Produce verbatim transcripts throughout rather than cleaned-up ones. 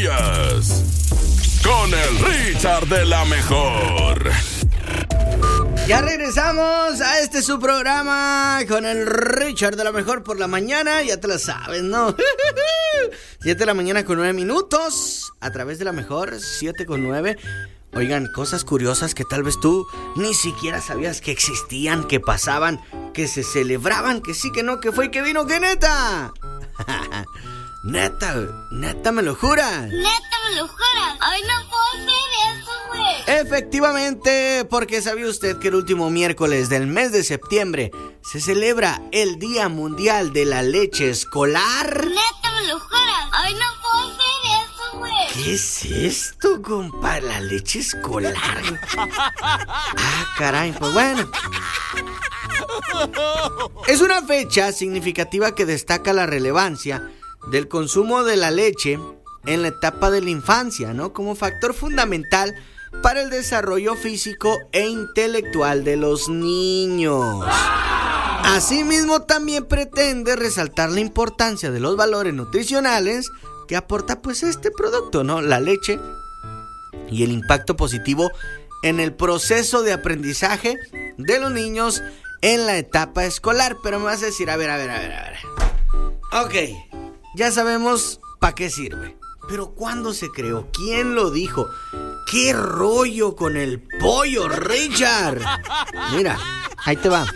días. Con el Richard de la Mejor. Ya regresamos a este su programa con el Richard de la Mejor por la mañana. Ya te lo sabes, ¿no? siete de la mañana con nueve minutos. A través de la Mejor, siete con nueve. Oigan, cosas curiosas que tal vez tú ni siquiera sabías que existían, que pasaban, que se celebraban, que sí, que no, que fue y que vino, que neta. Neta, neta, ¿me lo juras? Neta, me lo juras. Ay, no puedo hacer eso, güey. Efectivamente, porque ¿sabía usted que el último miércoles del mes de septiembre se celebra el Día Mundial de la Leche Escolar? Neta, me lo juras. Ay, no puedo hacer eso, güey. ¿Qué es esto, compa? La leche escolar. Ah, caray, pues bueno. Es una fecha significativa que destaca la relevancia del consumo de la leche en la etapa de la infancia, ¿no? Como factor fundamental para el desarrollo físico e intelectual de los niños. Asimismo, también pretende resaltar la importancia de los valores nutricionales que aporta pues este producto, ¿no? La leche, y el impacto positivo en el proceso de aprendizaje de los niños en la etapa escolar. Pero me vas a decir, a ver, a ver, a ver, a ver. Ok, ya sabemos para qué sirve. Pero ¿cuándo se creó? ¿Quién lo dijo? ¿Qué rollo con el pollo, Richard? Mira, ahí te va.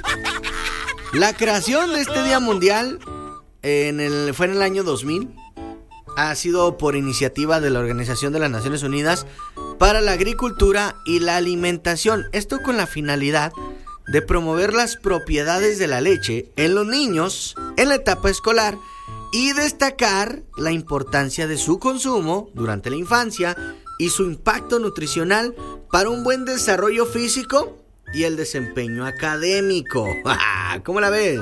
La creación de este Día Mundial en el, fue en el año dos mil. Ha sido por iniciativa de la Organización de las Naciones Unidas para la Agricultura y la Alimentación. Esto con la finalidad de promover las propiedades de la leche en los niños en la etapa escolar y destacar la importancia de su consumo durante la infancia y su impacto nutricional para un buen desarrollo físico y el desempeño académico. ¿Cómo la ves?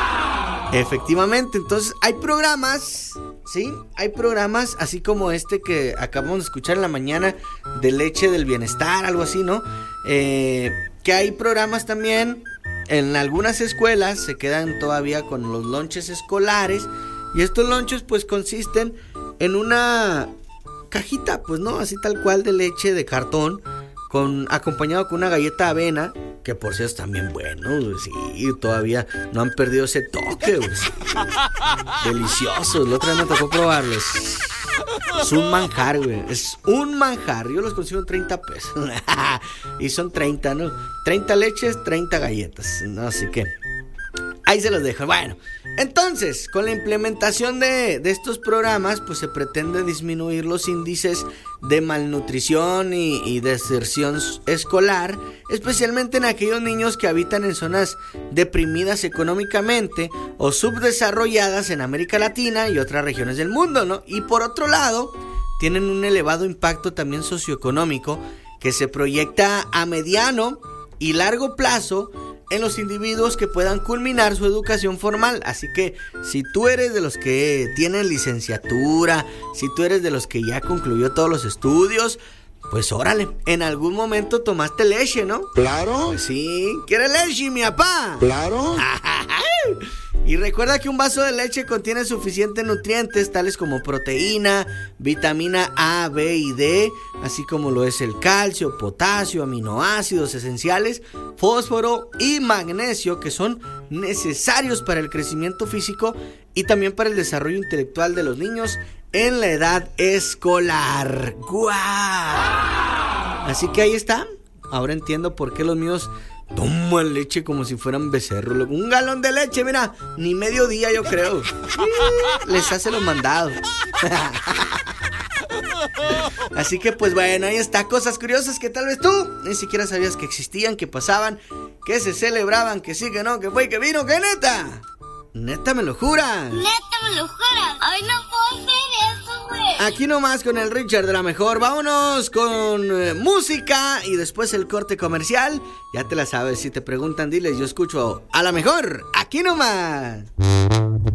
Efectivamente, entonces hay programas, ¿sí? Hay programas así como este que acabamos de escuchar en la mañana de Leche del Bienestar, algo así, ¿no? Eh, que hay programas también en algunas escuelas, se quedan todavía con los lonches escolares. Y estos lonches pues consisten en una cajita, pues no, así tal cual de leche de cartón, con acompañado con una galleta de avena, que por cierto están bien buenos, sí, todavía no han perdido ese toque, pues. Deliciosos, la otra vez me tocó probarlos. Es un manjar, güey, es un manjar, yo los consigo en treinta pesos. Y son treinta, ¿no? treinta leches, treinta galletas, ¿no? Así que ahí se los dejo. Bueno, entonces, con la implementación de, de estos programas, pues se pretende disminuir los índices de malnutrición y, y deserción escolar, especialmente en aquellos niños que habitan en zonas deprimidas económicamente o subdesarrolladas en América Latina y otras regiones del mundo, ¿no? Y por otro lado, tienen un elevado impacto también socioeconómico que se proyecta a mediano y largo plazo en los individuos que puedan culminar su educación formal. Así que si tú eres de los que tienen licenciatura, si tú eres de los que ya concluyó todos los estudios, pues órale, en algún momento tomaste leche, ¿no? Claro. Pues sí, ¿quieres leche, mi papá? Claro. Y recuerda que un vaso de leche contiene suficientes nutrientes tales como proteína, vitamina A, B y D, así como lo es el calcio, potasio, aminoácidos esenciales, fósforo y magnesio, que son necesarios para el crecimiento físico y también para el desarrollo intelectual de los niños en la edad escolar. ¡Guau! Así que ahí está. Ahora entiendo por qué los míos toman leche como si fueran becerros. Un galón de leche, mira, ni medio día yo creo. Les hace los mandados. Así que pues bueno, ahí está, cosas curiosas que tal vez tú ni siquiera sabías que existían, que pasaban, que se celebraban, que sí, que no, que fue, que vino, que neta. Neta, ¿me lo juras? Neta, me lo juras. Ay, no puedo hacer eso, güey. Aquí nomás con el Richard de la Mejor. Vámonos con eh, música y después el corte comercial. Ya te la sabes, si te preguntan, diles, yo escucho a la mejor. Aquí nomás.